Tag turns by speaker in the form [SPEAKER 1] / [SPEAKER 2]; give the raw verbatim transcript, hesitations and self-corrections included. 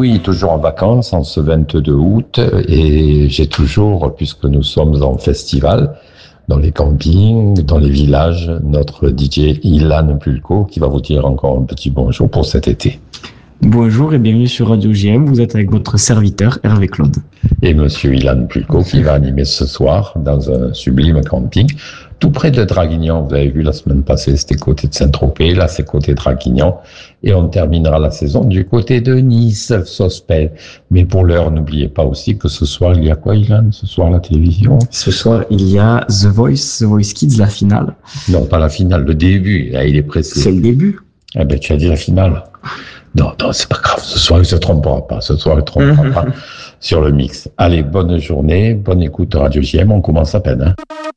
[SPEAKER 1] Oui, toujours en vacances, en ce vingt-deux août, et j'ai toujours, puisque nous sommes en festival, dans les campings, dans les villages, notre D J Ilan Pulko qui va vous dire encore un petit bonjour pour cet été.
[SPEAKER 2] Bonjour et bienvenue sur Radio J M, vous êtes avec votre serviteur Hervé Claude.
[SPEAKER 1] Et monsieur Ilan Pulko qui va animer ce soir dans un sublime camping, tout près de Draguignan. Vous avez vu la semaine passée, c'était côté de Saint-Tropez, là c'est côté Draguignan. Et on terminera la saison du côté de Nice, Sospel. Mais pour l'heure, n'oubliez pas aussi que ce soir, il y a quoi Ilan? Ce soir, la télévision?
[SPEAKER 2] Ce soir, il y a The Voice, The Voice Kids, la finale.
[SPEAKER 1] Non, pas la finale, le début, là il est pressé.
[SPEAKER 2] C'est le début.
[SPEAKER 1] Eh ben tu as dit la finale. Non, non, c'est pas grave. Ce soir, il se trompera pas. Ce soir, il ne se trompera pas sur le mix. Allez, bonne journée, bonne écoute Radio J M. On commence à peine. Hein.